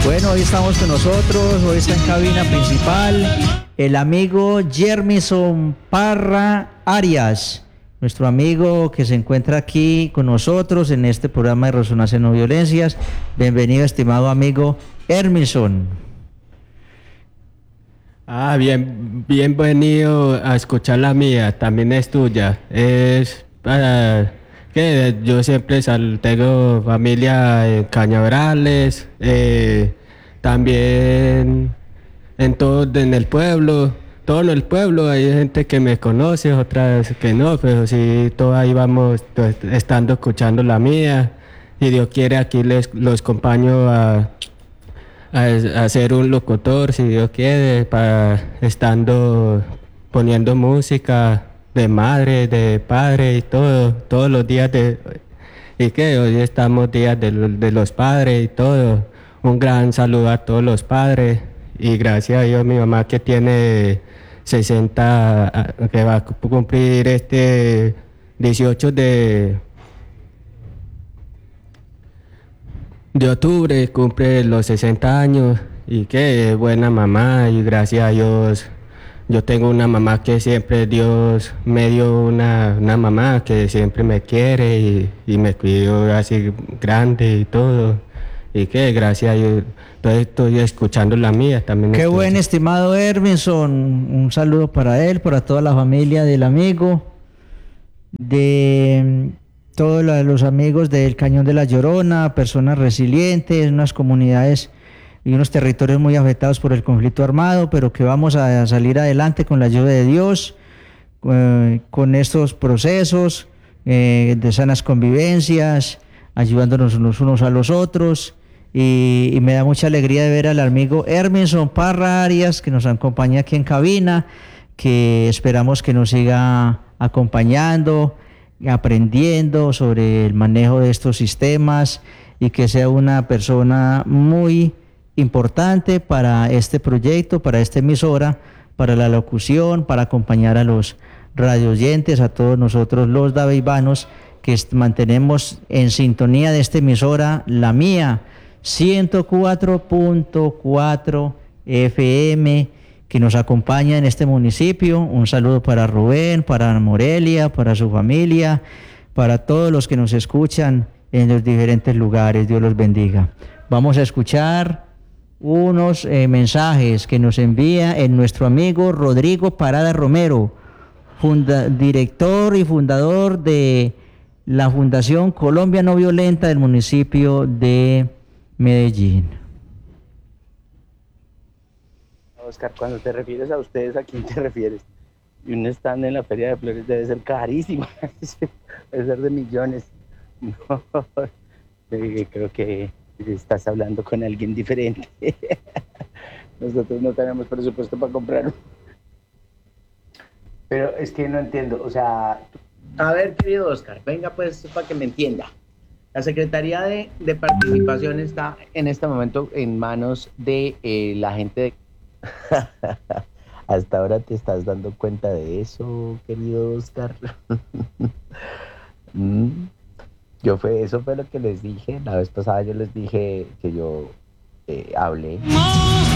Bueno, hoy estamos con nosotros, hoy está en cabina principal el amigo Jermison Parra Arias, nuestro amigo que se encuentra aquí con nosotros en este programa de Resonancia No Violencias. Bienvenido, estimado amigo Jermison. Bienvenido a escuchar la mía, también es tuya. Es para que yo siempre tengo familia en Cañaverales, también en el pueblo, todo en el pueblo hay gente que me conoce, otras que no, pero sí, todos ahí vamos pues, estando escuchando la mía. Si Dios quiere, aquí los acompaño a ser un locutor, si Dios quiere, para estando poniendo música de madre, de padre y todo, todos los días y que hoy estamos días de los padres y todo. Un gran saludo a todos los padres y gracias a Dios mi mamá que tiene 60, que va a cumplir este 18 de octubre, cumple los 60 años y que es buena mamá y gracias a Dios yo tengo una mamá que siempre Dios me dio una mamá que siempre me quiere y me cuidó así grande y todo y que gracias a Dios estoy escuchando la mía también. Qué buen, estimado Jermison, un saludo para él, para toda la familia del amigo, de todos los amigos del Cañón de la Llorona, personas resilientes, unas comunidades y unos territorios muy afectados por el conflicto armado, pero que vamos a salir adelante con la ayuda de Dios, con estos procesos de sanas convivencias, ayudándonos los unos a los otros. Y me da mucha alegría de ver al amigo Jermison Parra Arias, que nos acompaña aquí en cabina, que esperamos que nos siga acompañando, aprendiendo sobre el manejo de estos sistemas y que sea una persona muy importante para este proyecto, para esta emisora, para la locución, para acompañar a los radioyentes, a todos nosotros los daveivanos que mantenemos en sintonía de esta emisora, la mía, 104.4 FM, que nos acompaña en este municipio. Un saludo para Rubén, para Morelia, para su familia, para todos los que nos escuchan en los diferentes lugares. Dios los bendiga. Vamos a escuchar unos mensajes que nos envía nuestro amigo Rodrigo Parada Romero, director y fundador de la Fundación Colombia No Violenta del municipio de Medellín. Oscar, cuando te refieres a ustedes, ¿a quién te refieres? Y un stand en la Feria de Flores debe ser carísimo, debe ser de millones. No, creo que estás hablando con alguien diferente. Nosotros no tenemos presupuesto para comprar. Pero es que no entiendo, o sea, a ver, querido Oscar, venga pues para que me entienda. La Secretaría de Participación está en este momento en manos de la gente de... Hasta ahora te estás dando cuenta de eso, querido Oscar. Eso fue lo que les dije. La vez pasada yo les dije que yo hablé.